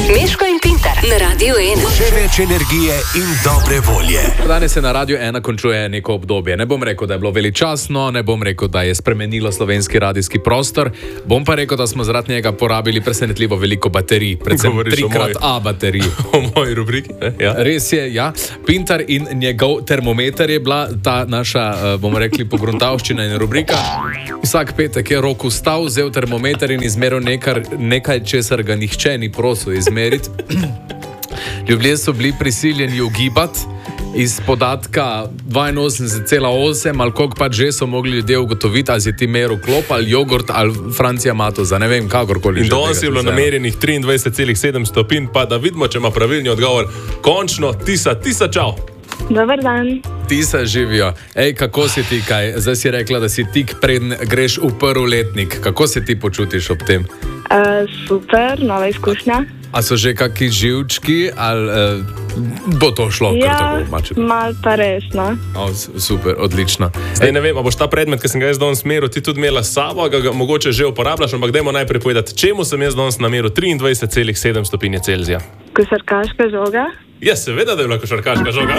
Meško in Pintar na Radiu 1. Še več energije in dobre volje. Danes se na Radiu 1 končuje neko obdobje. Ne bom rekel, da je bilo veličastno, ne bom rekel, da je spremenilo slovenski radijski prostor, bom pa rekel, da smo zaradi njega porabili presenetljivo veliko baterij, predvsem 3x baterij. O moji rubriki, ja. Res je, ja. Pintar in njegov termometer je bila ta naša, bomo rekli, pogruntavščina in rubrika. Vsak petek je Rok vstal, vzel termometer in izmeril nekaj, česar ga nihče ni prosil izmeriti. Ljudje so bili prisiljeni ugibati iz podatka 82,8 ali koliko pač že so mogli ljudje ugotoviti, ali si ti meril klop ali jogurt ali Francija Matoza, ne vem, kakorkoli. In danes je bilo namerjenih 23,7 stopinj, pa da vidimo, če ima pravilni odgovor. Končno, Tisa, čau! Dobar dan. Tisa, živijo. Ej, kako si ti kaj? Zdaj si rekla, da si tik preden greš v prvi letnik. Kako se ti počutiš ob tem? Super, nova izkušnja. A so že kakšni živčki ali bo to šlo kar tako mačeti? Ja, malo pa resno. Super, odlično. Zdaj ne vem, a boš ta predmet, ki sem ga jaz danes meril, ti tudi imela s sabo, ga mogoče že uporabljaš, ampak dajmo najprej povedati, čemu sem jaz danes nameril 23,7 stopinje Celzija. Košarkaška žoga? Ja, seveda, da je bila košarkaška žoga.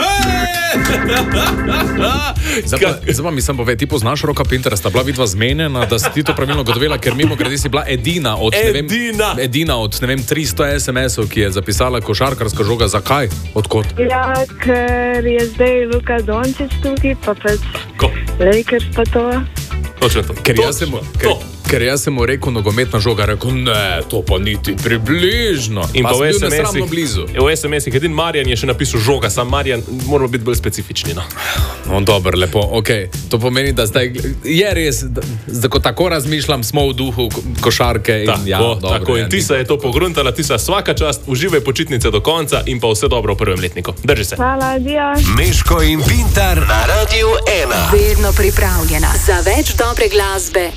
Zdaj pa mi sem povej, ti poznaš Roka Pintara, sta bila vidva zmenjena, da si ti to pravilno gotovila, ker mimogrede si bila edina od, edina od, ne vem, 300 SMS-ov, ki je zapisala košarkarska žoga. Zakaj? Odkot? Ja, ker je zdaj Luka Dončić tukaj, pa pač Lakers pa to. Točno to. Ker jaz sem mu rekel nogometna žoga, rekel, ne, to pa niti približno. In pa v sem bil nesramno blizu. V SMS-ih edin Marjan je še napisal žoga, sam Marjan moramo biti bolj specifični. No, dobro, lepo, ok. To pomeni, da zdaj je res, da ko tako razmišljam, smo v duhu košarke. Tako, in Tisa je to pogruntala, Tisa, svaka čast, uživaj počitnice do konca in pa vse dobro v prvem letniku. Drži se. Hvala, adijo. Meško in Pintar na Radiu 1. Vedno pripravljena za več dobre glasbe.